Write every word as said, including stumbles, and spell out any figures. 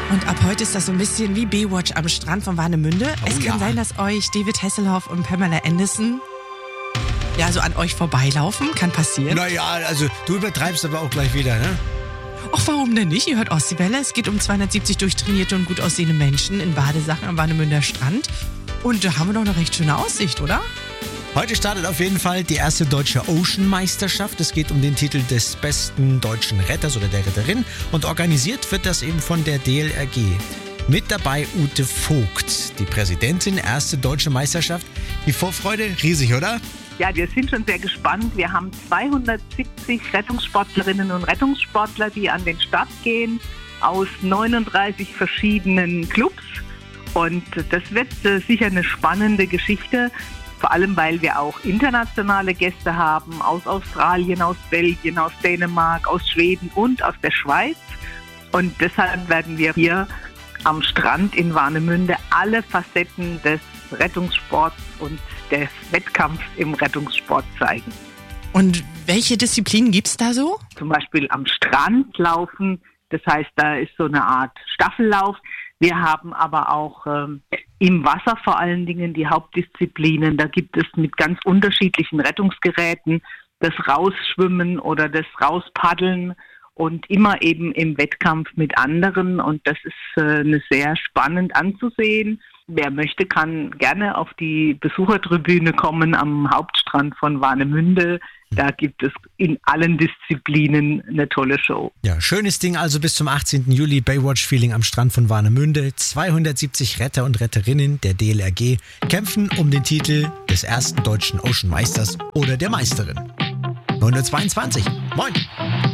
Und ab heute ist das so ein bisschen wie Baywatch am Strand von Warnemünde. Oh, es kann ja. sein, dass euch David Hasselhoff und Pamela Anderson ja so an euch vorbeilaufen. Kann passieren. Naja, also du übertreibst aber auch gleich wieder, ne? Ach, warum denn nicht? Ihr hört Ostseewelle. Es geht um zweihundertsiebzig durchtrainierte und gut aussehende Menschen in Badesachen am Warnemünder Strand. Und da haben wir doch eine recht schöne Aussicht, oder? Heute startet auf jeden Fall die erste deutsche Ocean-Meisterschaft. Es geht um den Titel des besten deutschen Retters oder der Retterin. Und organisiert wird das eben von der D L R G. Mit dabei Ute Vogt, die Präsidentin, erste deutsche Meisterschaft. Die Vorfreude riesig, oder? Ja, wir sind schon sehr gespannt. Wir haben zweihundertsiebzig Rettungssportlerinnen und Rettungssportler, die an den Start gehen, aus neununddreißig verschiedenen Clubs. Und das wird äh, sicher eine spannende Geschichte, vor allem weil wir auch internationale Gäste haben, aus Australien, aus Belgien, aus Dänemark, aus Schweden und aus der Schweiz. Und deshalb werden wir hier am Strand in Warnemünde alle Facetten des Rettungssports und des Wettkampfs im Rettungssport zeigen. Und welche Disziplinen gibt's da so? Zum Beispiel am Strand laufen, das heißt, da ist so eine Art Staffellauf. Wir haben aber auch ähm, im Wasser vor allen Dingen die Hauptdisziplinen. Da gibt es mit ganz unterschiedlichen Rettungsgeräten das Rausschwimmen oder das Rauspaddeln und immer eben im Wettkampf mit anderen. Und das ist äh, eine sehr spannend anzusehen. Wer möchte, kann gerne auf die Besuchertribüne kommen am Hauptstrand von Warnemünde. Da gibt es in allen Disziplinen eine tolle Show. Ja, schönes Ding also bis zum achtzehnten Juli. Baywatch-Feeling am Strand von Warnemünde. zweihundertsiebzig Retter und Retterinnen der D L R G kämpfen um den Titel des ersten deutschen Ocean Meisters oder der Meisterin. neun Uhr zweiundzwanzig. Moin!